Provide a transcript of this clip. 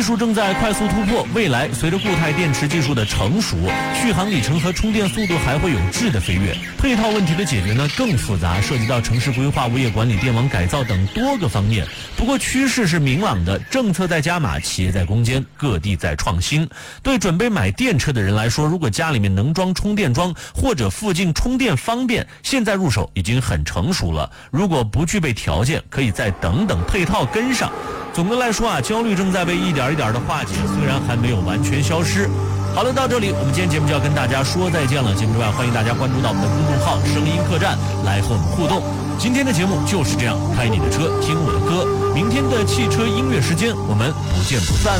术正在快速突破，未来随着固态电池技术的成熟，续航里程和充电速度还会有质的飞跃。配套问题的解决呢更复杂，涉及到城市规划、物业管理、电网改造等多个方面。不过趋势是明朗的，政策在加码，企业在攻坚，各地在创新。对准备买电车的人来说，如果家里面能装充电桩或者附近充电方便，现在入手已经很成熟了。如果不具备条件，可以再等等配套跟上。总的来说啊，焦虑正在被一点一点的化解，虽然还没有完全消失。好了，到这里我们今天节目就要跟大家说再见了。节目之外，欢迎大家关注到我们的公众号声音客栈来和我们互动。今天的节目就是这样，开你的车听我的歌，明天的汽车音乐时间我们不见不散。